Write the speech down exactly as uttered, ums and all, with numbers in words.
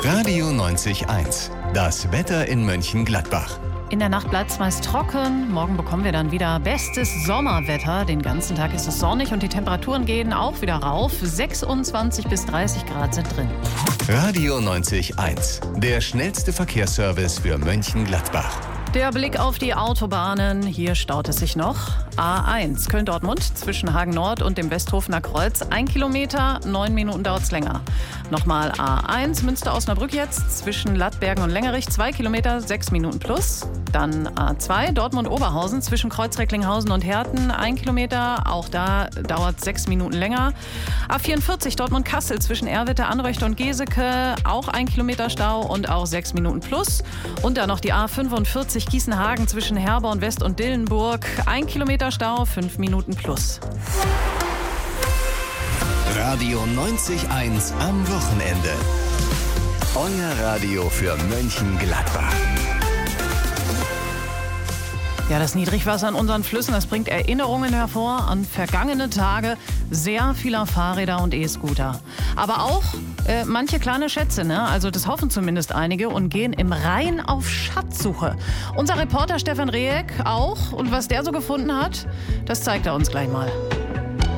Radio neunzig eins. Das Wetter in Mönchengladbach. In der Nacht bleibt es meist trocken. Morgen bekommen wir dann wieder bestes Sommerwetter. Den ganzen Tag ist es sonnig und die Temperaturen gehen auch wieder rauf. sechsundzwanzig bis dreißig Grad sind drin. Radio neunzig eins. Der schnellste Verkehrsservice für Mönchengladbach. Der Blick auf die Autobahnen. Hier staut es sich noch. A eins Köln-Dortmund zwischen Hagen Nord und dem Westhofener Kreuz. Ein Kilometer, neun Minuten dauert es länger. Nochmal A eins Münster-Osnabrück jetzt zwischen Lattbergen und Längerich. Zwei Kilometer, sechs Minuten plus. Dann A zwei Dortmund-Oberhausen zwischen Kreuz-Recklinghausen und Herten. Ein Kilometer, auch da dauert sechs Minuten länger. A vierundvierzig Dortmund-Kassel zwischen Erwitte, Anröchte und Geseke. Auch ein Kilometer Stau und auch sechs Minuten plus. Und dann noch die A fünfundvierzig Gießen-Hagen zwischen Herborn West und Dillenburg. Ein Kilometer Stau, fünf Minuten plus. Radio neunzig eins am Wochenende. Euer Radio für Mönchengladbach. Ja, das Niedrigwasser in unseren Flüssen, das bringt Erinnerungen hervor an vergangene Tage sehr vieler Fahrräder und E-Scooter. Aber auch äh, manche kleine Schätze, ne? Also das hoffen zumindest einige und gehen im Rhein auf Schatzsuche. Unser Reporter Stefan Rehek auch. Und was der so gefunden hat, das zeigt er uns gleich mal.